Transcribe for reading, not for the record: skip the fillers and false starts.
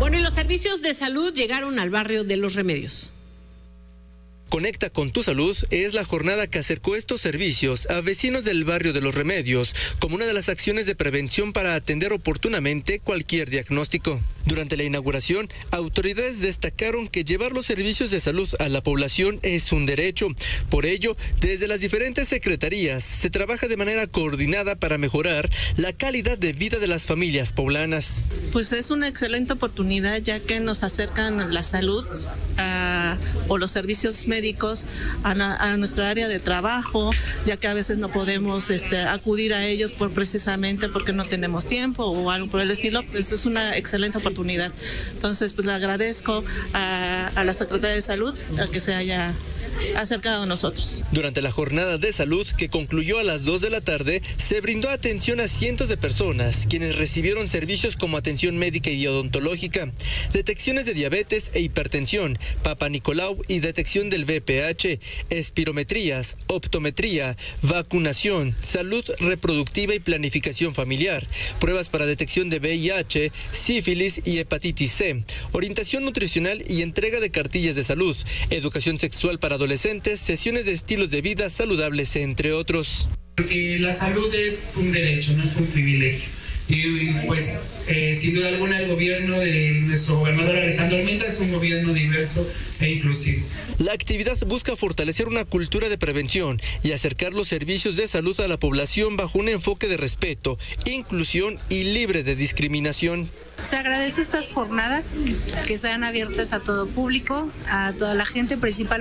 Bueno, y los servicios de salud llegaron al barrio de Los Remedios. Conecta con tu salud es la jornada que acercó estos servicios a vecinos del barrio de Los Remedios como una de las acciones de prevención para atender oportunamente cualquier diagnóstico. Durante la inauguración, autoridades destacaron que llevar los servicios de salud a la población es un derecho. Por ello, desde las diferentes secretarías se trabaja de manera coordinada para mejorar la calidad de vida de las familias poblanas. Pues es una excelente oportunidad, ya que nos acercan la salud o los servicios médicos a nuestra área de trabajo, ya que a veces no podemos acudir a ellos precisamente porque no tenemos tiempo o algo por el estilo. Pues es una excelente oportunidad. Entonces, pues le agradezco a la Secretaría de Salud a que se haya acercado a nosotros. Durante la jornada de salud que concluyó a las 2 de la tarde, se brindó atención a cientos de personas, quienes recibieron servicios como atención médica y odontológica, detecciones de diabetes e hipertensión, Papa Nicolau y detección del VPH, espirometrías, optometría, vacunación, salud reproductiva y planificación familiar, pruebas para detección de VIH, sífilis y hepatitis C, orientación nutricional y entrega de cartillas de salud, educación sexual para adolescentes, sesiones de estilos de vida saludables, entre otros. Porque la salud es un derecho, no es un privilegio. Y pues, sin duda alguna, el gobierno de nuestro gobernador Alejandro Armenta es un gobierno diverso e inclusivo. La actividad busca fortalecer una cultura de prevención y acercar los servicios de salud a la población bajo un enfoque de respeto, inclusión y libre de discriminación. Se agradece estas jornadas que sean abiertas a todo público, a toda la gente, principalmente